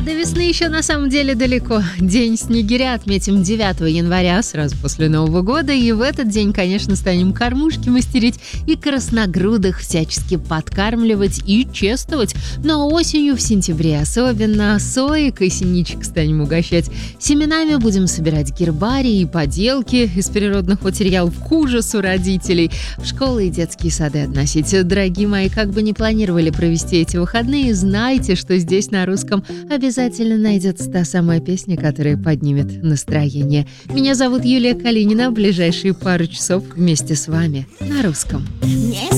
До весны еще на самом деле далеко. День снегиря отметим 9 января, сразу после Нового года. И в этот день, конечно, станем кормушки мастерить и красногрудых всячески подкармливать и чествовать. Ну а осенью, в сентябре, особенно соек и синичек станем угощать. Семенами будем собирать гербарии и поделки из природных материалов к ужасу родителей. В школы и детские сады относить. Дорогие мои, как бы не планировали провести эти выходные, знайте, что здесь на русском обязательно найдется та самая песня, которая поднимет настроение. Меня зовут Юлия Калинина. В ближайшие пару часов вместе с вами на русском.